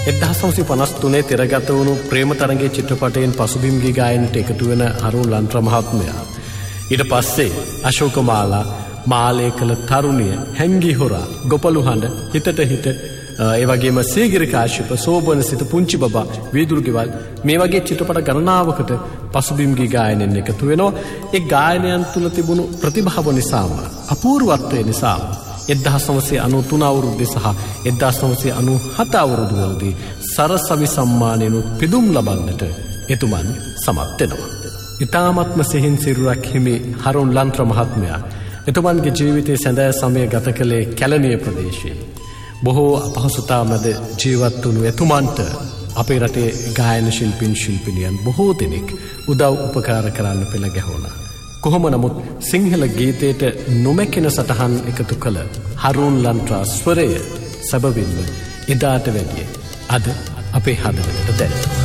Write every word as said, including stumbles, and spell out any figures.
එක්දහස් නවසිය පනස් තුනේ තිරගත වුණු ප්‍රේම තරංගේ චිත්‍රපටයෙන් පසුබිම් ගී ගායනයට එකතු වෙන අරුණ ලන්ත්‍ර මහත්මයා ඊට පස්සේ අශෝකමාලා මාලය කළ තරුණිය හැංගි හොරා ගොපළු හඬ හිතට හිත ඒ වගේම සීගිරි කාශ්‍යප සෝබන සිත පුංචි බබා වීදුරු ගෙවල් මේ වගේ චිත්‍රපට ගණනාවකට පසුබිම් ගී ගායනයෙන් එකතු වෙනවා. ඒ ගායනයන් තුල තිබුණු ප්‍රතිභාව නිසාම අපූර්වත්වය නිසාම එක්දහස් නවසිය අනූ තුන අවුරුද්දේ සහ එක්දහස් නවසිය අනූ හත අවුරුද්දවලදී සරසවි සම්මානයෙන් පිදුම් ලබන්නට එතුමන් සමත් වෙනවා. ඊ타මත්ම සිහින් සිරුරක් හිමි අරුණ ලන්ත්‍ර මහත්මයා එතුමන්ගේ ජීවිතයේ සැඳෑ සමය ගත කළේ කැලණිය ප්‍රදේශයේ. බොහෝ අපහසුතා මැද ජීවත් වුණු එතුමන්ට අපේ රටේ ගායන ශිල්පීන් ශිල්පිනියන් බොහෝ දෙනෙක් උදව් උපකාර කරන්න පෙළ ගැහුණා. කොහොම නමුත් සිංහල ගීතයට නොමැකෙන සටහන් එකතු කළ අරුණ ලන්ත්‍රා ස්වරය සැබවින්ම එදාට වැඩිය අද අපේ හදවතට දැනෙනවා.